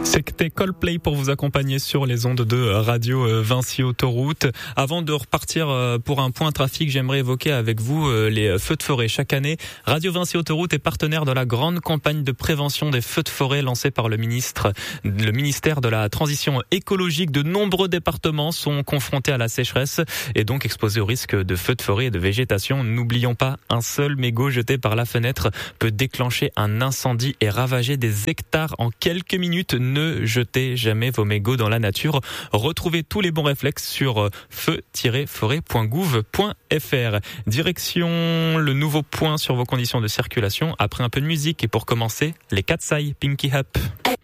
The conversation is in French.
C'était Coldplay pour vous accompagner sur les ondes de Radio Vinci Autoroute. Avant de repartir pour un point trafic, j'aimerais évoquer avec vous les feux de forêt. Chaque année, Radio Vinci Autoroute est partenaire de la grande campagne de prévention des feux de forêt lancée par le ministère de la Transition écologique. De nombreux départements sont confrontés à la sécheresse et donc exposés au risque de feux de forêt et de végétation. N'oublions pas, un seul mégot jeté par la fenêtre peut déclencher un incendie et ravager des hectares en quelques minutes. Ne jetez jamais vos mégots dans la nature. Retrouvez tous les bons réflexes sur feu-forêt.gouv.fr. Direction le nouveau point sur vos conditions de circulation après un peu de musique et pour commencer, les Katsai, Pinky Up.